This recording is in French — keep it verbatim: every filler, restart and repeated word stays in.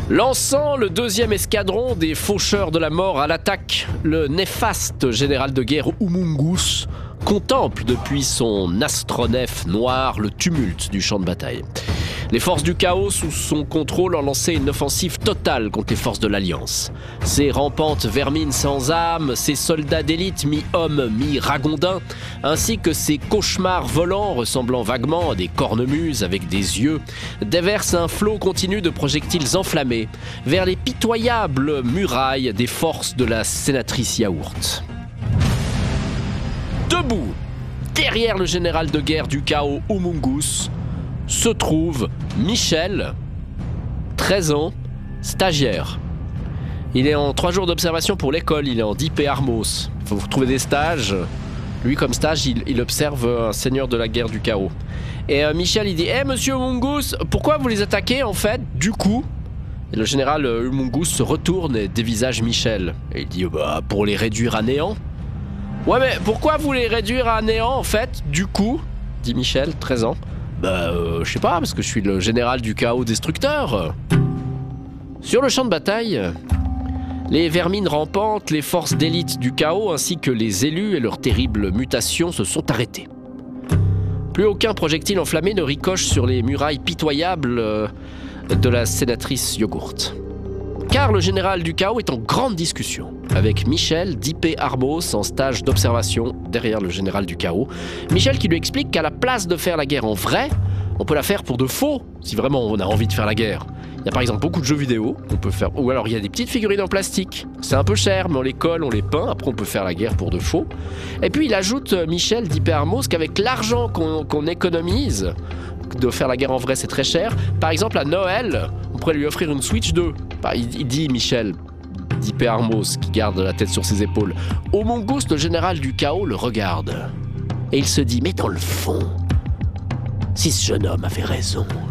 Lançant le deuxième escadron des faucheurs de la mort à l'attaque, le néfaste général de guerre Humungus contemple depuis son astronef noir le tumulte du champ de bataille. Les forces du chaos sous son contrôle ont lancé une offensive totale contre les forces de l'Alliance. Ces rampantes vermines sans âme, ces soldats d'élite mi-hommes, mi-ragondins, ainsi que ces cauchemars volants ressemblant vaguement à des cornemuses avec des yeux, déversent un flot continu de projectiles enflammés vers les pitoyables murailles des forces de la sénatrice Yaourt. Debout, derrière le général de guerre du chaos Humungus, se trouve Michel, treize ans, stagiaire. Il est en trois jours d'observation pour l'école, il est en D P Armos. Il faut vous trouver des stages. Lui, comme stage, il, il observe un seigneur de la guerre du chaos. Et euh, Michel, il dit « Eh, monsieur Humungus, pourquoi vous les attaquez, en fait, du coup ?» Et le général euh, Humungus se retourne et dévisage Michel. Et il dit « Bah, pour les réduire à néant. » « Ouais, mais pourquoi vous les réduire à néant, en fait, du coup ?» dit Michel, treize ans. Bah, euh, je sais pas, parce que je suis le général du chaos destructeur. Sur le champ de bataille, les vermines rampantes, les forces d'élite du chaos, ainsi que les élus et leurs terribles mutations se sont arrêtés. Plus aucun projectile enflammé ne ricoche sur les murailles pitoyables de la sénatrice Yogourt. Car le général du chaos est en grande discussion avec Michel, D P Armos, en stage d'observation derrière le général du chaos. Michel qui lui explique qu'à la place de faire la guerre en vrai, on peut la faire pour de faux, si vraiment on a envie de faire la guerre. Il y a par exemple beaucoup de jeux vidéo, on peut faire, ou alors il y a des petites figurines en plastique. C'est un peu cher, mais on les colle, on les peint, après on peut faire la guerre pour de faux. Et puis il ajoute, Michel, D P Armos, qu'avec l'argent qu'on qu'on économise, de faire la guerre en vrai c'est très cher, par exemple à Noël, on pourrait lui offrir une Switch deux. Bah, il, il dit, Michel, D P Armos, qui garde la tête sur ses épaules. Humungus, le général du chaos, le regarde. Et il se dit, mais dans le fond, si ce jeune homme avait raison,